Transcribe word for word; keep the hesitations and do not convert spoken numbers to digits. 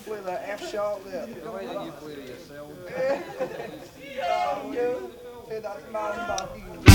with an F-sharp lip. The way that you play yourself. Oh, you. Hey, that's man, Matthew.